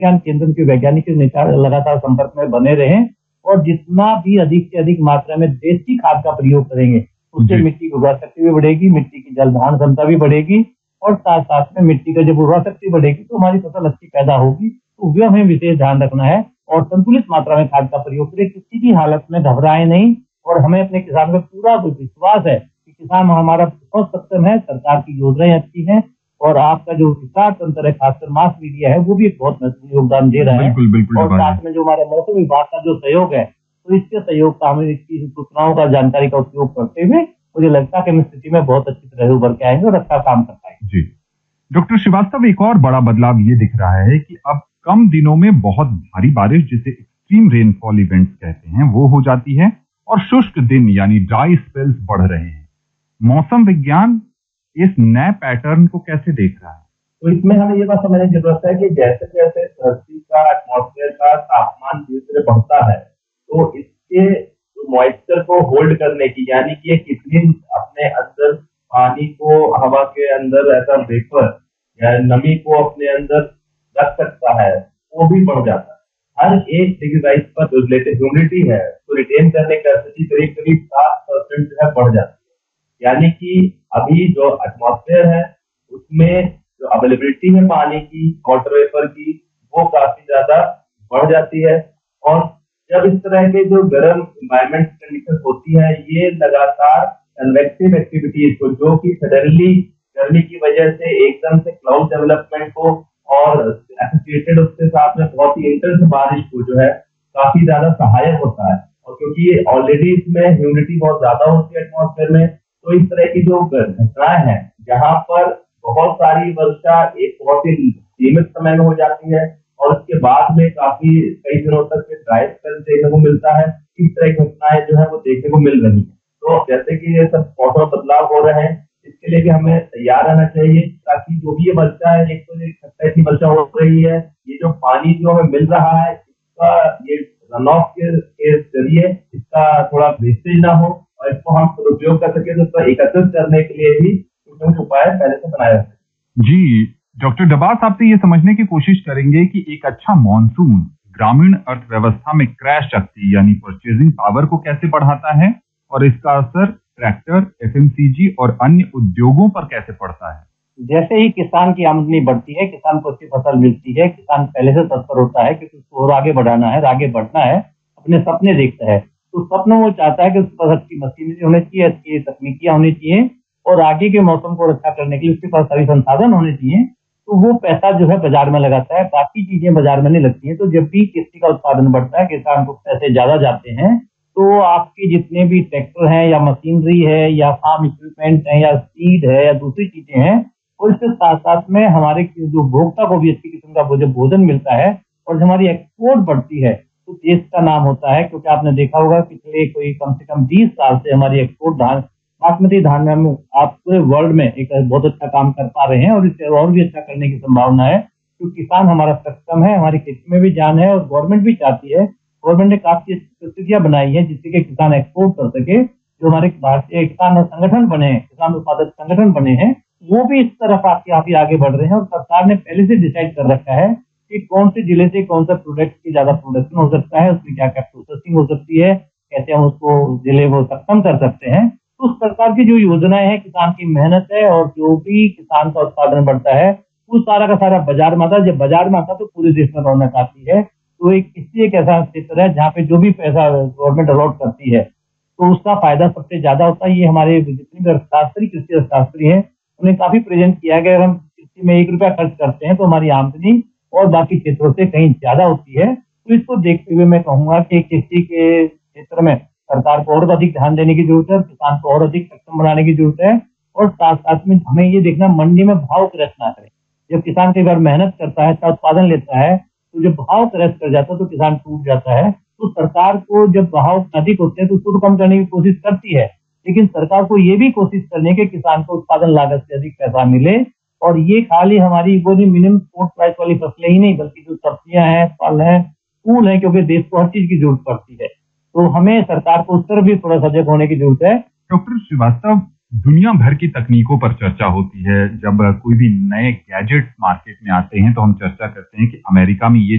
विज्ञान केंद्र के वैज्ञानिक लगातार संपर्क में बने रहें और जितना भी अधिक से अधिक मात्रा में देसी खाद का प्रयोग करेंगे उससे मिट्टी की उर्वरा शक्ति भी बढ़ेगी, मिट्टी की जल धारण क्षमता भी बढ़ेगी और साथ साथ में मिट्टी का जब उर्वरा शक्ति बढ़ेगी तो हमारी फसल अच्छी पैदा होगी। तो वह हमें विशेष ध्यान रखना है और संतुलित मात्रा में खाद का प्रयोग करें, किसी भी हालत में घबराए नहीं। और हमें अपने किसान पर पूरा विश्वास है कि किसान हमारा बहुत सक्षम है, सरकार की योजनाएं अच्छी हैं और आपका जो विकास तंत्र है खासकर मास मीडिया है वो भी बहुत महत्वपूर्ण योगदान दे रहा है। बिल्कुल और साथ में जो हमारा मौसम विभाग का जो सहयोग है तो इसके सहयोग का हमें इसकी सूचनाओं का जानकारी का उपयोग करते हुए मुझे लगता है कि हम स्थिति में बहुत अच्छी तरह उभर के आएंगे और अच्छा काम कर पाएंगे। जी डॉक्टर श्रीवास्तव, एक और बड़ा बदलाव ये दिख रहा है कि अब कम दिनों में बहुत भारी बारिश जिसे एक्सट्रीम रेनफॉल इवेंट्स कहते हैं वो हो जाती है और शुष्क दिन यानी ड्राई स्पेल्स बढ़ रहे हैं। मौसम विज्ञान इस नए पैटर्न को कैसे देख रहा है? तो इसमें हमें ये बात समझने की जरूरत है कि जैसे जैसे धरती का एटमॉस्फेयर का तापमान धीरे धीरे बढ़ता है तो इसके मॉइस्चर को होल्ड करने की यानी कि ये कितनी अपने अंदर पानी को हवा के अंदर ऐसा वेपर या नमी को अपने अंदर रख सकता है वो भी बढ़ जाता है। हर 1 डिग्री राइज पर जो रिलेटिव ह्यूमिडिटी है तो रिटेन करने की कैपेसिटी करीब करीब 7% जो है बढ़ जाती है। यानी कि अभी जो एटमॉस्फेयर है उसमें जो अवेलेबिलिटी है पानी की, वाटर वेपर की, वो काफी ज्यादा बढ़ जाती है। और जब इस तरह के जो गर्म एनवायरमेंट कंडीशन होती है ये लगातार कन्वेक्टिव एक्टिविटीज को जो कि सडनली गर्मी की वजह से एकदम से क्लाउड डेवलपमेंट को और एसोसिएटेड उसके साथ में बहुत ही इंटेंस बारिश को जो है काफी ज्यादा सहायक होता है। और क्योंकि ये ऑलरेडी इसमें ह्यूमिडिटी बहुत ज्यादा होती है एटमॉस्फेयर में तो इस तरह की जो घटनाएं हैं जहां पर बहुत सारी वर्षा एक बहुत ही सीमित समय में हो जाती है और उसके बाद में काफी कई दिनों तक ड्राई स्पेल देखने को मिलता है, इस तरह की घटनाएं जो है वो देखने को मिल रही है। तो जैसे कि ये सब मौसम बदलाव हो रहे हैं इसके लिए भी हमें तैयार रहना चाहिए ताकि जो भी ये वर्षा है, एक तो ऐसी वर्षा हो रही है, ये जो पानी जो हमें मिल रहा है इसका ये रन ऑफ के जरिए इसका थोड़ा वेस्टेज ना हो और इसको हम सदुपयोग कर सके तो इसको एकत्रित करने के लिए भी कुछ उपाय पहले से बनाए रखें। जी डॉक्टर डबास, आपसे ये समझने की कोशिश करेंगे कि एक अच्छा मॉनसून ग्रामीण अर्थव्यवस्था में क्रय शक्ति यानी परचेजिंग पावर को कैसे बढ़ाता है और इसका असर ट्रैक्टर, एफएमसीजी और अन्य उद्योगों पर कैसे पड़ता है? जैसे ही किसान की आमदनी बढ़ती है, किसान को अच्छी फसल मिलती है, किसान पहले से तत्पर होता है कि उसको और आगे बढ़ाना है, आगे बढ़ना है, अपने सपने देखता है। तो सपनों वो चाहता है कि उसके पास अच्छी मशीनरी होनी चाहिए, अच्छी तकनीकियां होनी चाहिए और आगे के मौसम को रक्षा करने के लिए उसके पास सभी संसाधन होने चाहिए। तो वो पैसा जो है बाजार में लगाता है, बाकी चीजें बाजार में नहीं लगती हैं। तो जब भी कृषि का उत्पादन बढ़ता है, किसान को पैसे ज्यादा जाते हैं तो आपके जितने भी ट्रैक्टर हैं या मशीनरी है या फार्म इक्विपमेंट है या सीड है या दूसरी चीजें हैं और इसके साथ साथ में हमारे जो उपभोक्ता को भी अच्छी किस्म का भोजन मिलता है और जब हमारी एक्सपोर्ट बढ़ती है तो देश का नाम होता है। क्योंकि आपने देखा होगा पिछले कोई कम से कम 20 साल से हमारी एक्सपोर्ट धान, बासमती धान में हम आप पूरे वर्ल्ड में एक बहुत अच्छा काम कर पा रहे हैं और इसे और भी अच्छा करने की संभावना है। क्योंकि किसान हमारा सक्षम है, हमारी खेती में भी जान है और गवर्नमेंट भी चाहती है। गवर्नमेंट ने काफी स्थितियां बनाई है जिससे कि किसान एक्सपोर्ट कर सके। जो हमारे भारतीय किसान संगठन बने हैं, किसान उत्पादक संगठन बने हैं, वो भी इस तरफ काफी आगे बढ़ रहे हैं और सरकार ने पहले से डिसाइड कर रखा है कि कौन से जिले से कौन सा प्रोडक्ट की ज्यादा प्रोडक्शन हो सकता है, उसकी क्या क्या प्रोसेसिंग हो सकती है, कैसे हम उसको जिले को सक्षम कर सकते हैं। तो उस प्रकार की जो योजनाएं हैं, किसान की मेहनत है और जो भी किसान का उत्पादन बढ़ता है वो सारा का सारा बाजार में आता है। जब बाजार में आता है तो पूरे देश में रौनक आती है। तो एक ऐसा क्षेत्र है जहाँ पे जो भी पैसा गवर्नमेंट अलॉट करती है तो उसका फायदा सबसे ज्यादा होता है। ये हमारे जितने भी अर्थशास्त्री, कृषि अर्थशास्त्री हैं, उन्हें काफी प्रेजेंट किया है कि अगर हम कृषि में 1 रुपया खर्च करते हैं तो हमारी आमदनी और बाकी क्षेत्रों से कहीं ज्यादा होती है। तो इसको देखते हुए मैं कहूंगा कि कृषि के क्षेत्र में सरकार को और अधिक ध्यान देने की जरूरत है, किसान को और अधिक सक्षम बनाने की जरूरत है और साथ साथ में हमें ये देखना मंडी में भाव क्रैश ना करे। जब किसान कई बार मेहनत करता है, अच्छा उत्पादन लेता है, तो जब भाव क्रैश कर जाता है तो किसान टूट जाता है। तो सरकार को जब भाव अधिक होते हैं तो उसको तो कम करने की कोशिश करती है, लेकिन सरकार को ये भी कोशिश करनी है कि किसान को उत्पादन लागत से अधिक पैसा मिले। और ये खाली हमारी वो मिनिमम सपोर्ट प्राइस वाली फसलें ही नहीं बल्कि जो सब्जियां हैं, फल हैं, फूल हैं, क्योंकि देश को हर चीज की जरूरत पड़ती है। तो हमें सरकार को उस तरफ भी थोड़ा सजग होने की जरूरत है। डॉक्टर श्रीवास्तव, दुनिया भर की तकनीकों पर चर्चा होती है। जब कोई भी नए गैजेट्स मार्केट में आते हैं तो हम चर्चा करते हैं कि अमेरिका में ये